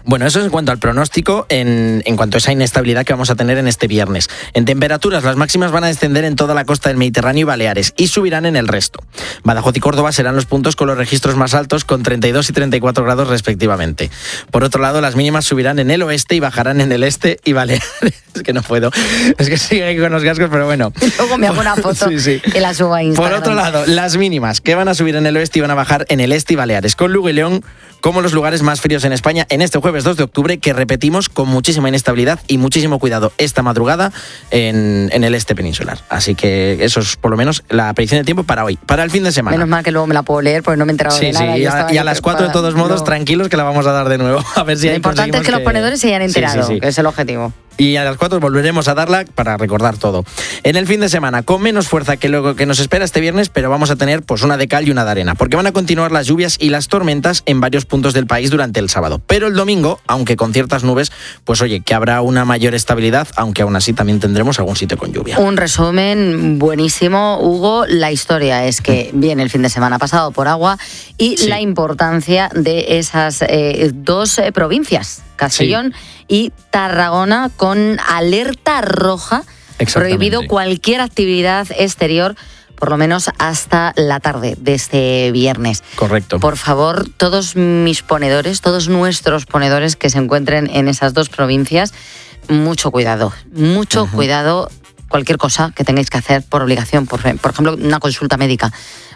Bueno, eso es en cuanto al pronóstico, en cuanto a esa inestabilidad que vamos a tener en este viernes. En temperaturas, las máximas van a descender en toda la costa del Mediterráneo y Baleares y subirán en el resto. Badajoz y Córdoba serán los puntos con los registros más altos, con 32 y 34 grados respectivamente. Por otro lado, las mínimas subirán en el oeste y bajarán en el este y Baleares. Es que no puedo. Es que sigue ahí con los cascos, pero bueno. Luego me hago una foto y la subo a Instagram. Por otro lado, las mínimas que van a subir en el oeste y van a bajar en el este y Baleares, con Lugo y León como los lugares más fríos en España en este jueves 2 de octubre, que repetimos con muchísima inestabilidad y muchísimo cuidado esta madrugada en el este peninsular. Así que eso es por lo menos la predicción de tiempo para hoy, para el fin de semana. Menos mal que luego me la puedo leer porque no me he enterado de nada. Y a las 4 de todos modos, tranquilos que la vamos a dar de nuevo. A ver si lo importante es que los ponedores se hayan enterado, que es el objetivo. Y a las 4 volveremos a darla para recordar todo. En el fin de semana, con menos fuerza que lo que nos espera este viernes, pero vamos a tener pues una de cal y una de arena, porque van a continuar las lluvias y las tormentas en varios puntos del país durante el sábado. Pero el domingo, aunque con ciertas nubes, pues oye, que habrá una mayor estabilidad, aunque aún así también tendremos algún sitio con lluvia. Un resumen buenísimo, Hugo. La historia es que viene el fin de semana pasado por agua y la importancia de esas dos provincias, Castellón y Tarragona, con alerta roja, prohibido cualquier actividad exterior, por lo menos hasta la tarde de este viernes. Correcto. Por favor, todos mis ponedores, todos nuestros ponedores que se encuentren en esas dos provincias, mucho cuidado, cuidado. Cualquier cosa que tengáis que hacer por obligación, por ejemplo, una consulta médica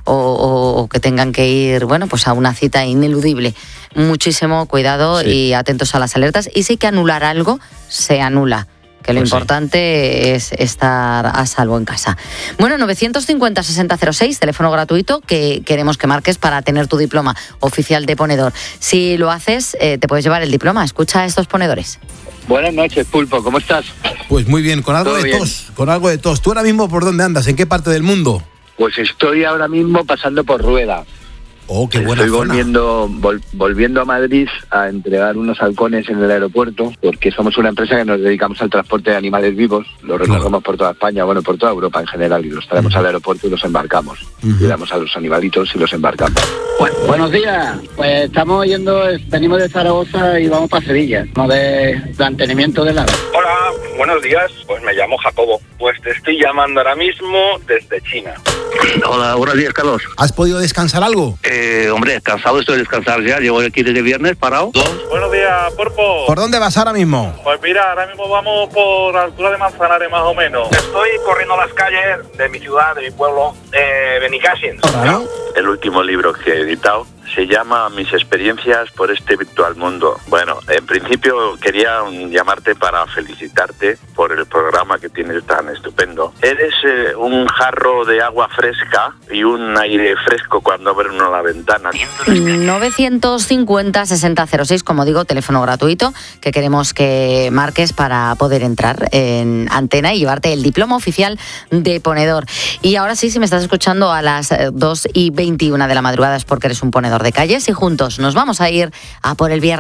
o que tengan que ir, bueno, pues a una cita ineludible. Muchísimo cuidado y atentos a las alertas. Y si hay que anular algo, se anula. Que lo importante es estar a salvo en casa. Bueno, 950-6006, teléfono gratuito que queremos que marques para tener tu diploma oficial de ponedor. Si lo haces, te puedes llevar el diploma. Escucha a estos ponedores. Buenas noches, Pulpo, ¿cómo estás? Pues muy bien, con algo de tos. ¿Tú ahora mismo por dónde andas? ¿En qué parte del mundo? Pues estoy ahora mismo pasando por Rueda. Oh, qué buena zona. Estoy volviendo a Madrid a entregar unos halcones en el aeropuerto, porque somos una empresa que nos dedicamos al transporte de animales vivos. Los recogemos por toda España, bueno, por toda Europa en general, y los traemos al aeropuerto y los embarcamos. Cuidamos a los animalitos y los embarcamos. Bueno, buenos días. Pues venimos de Zaragoza y vamos para Sevilla, de mantenimiento del ave. Hola, buenos días. Pues me llamo Jacobo. Pues te estoy llamando ahora mismo desde China. Hola, buenos días, Carlos. ¿Has podido descansar algo? Hombre, cansado estoy de descansar ya. Llevo aquí desde viernes parado. Buenos días, Porpo. ¿Por dónde vas ahora mismo? Pues mira, ahora mismo vamos por la altura de Manzanares más o menos. Estoy corriendo las calles de mi ciudad, de mi pueblo, Benicassin. ¿No? El último libro que he editado se llama Mis experiencias por este virtual mundo. Bueno, en principio quería llamarte para felicitarte por el programa que tienes tan estupendo. Eres un jarro de agua fresca y un aire fresco cuando abre uno la ventana. 950-6006, como digo, teléfono gratuito que queremos que marques para poder entrar en antena y llevarte el diploma oficial de ponedor. Y ahora sí, si me estás escuchando a las 2:21 de la madrugada es porque eres un ponedor de calles y juntos nos vamos a ir a por el viernes.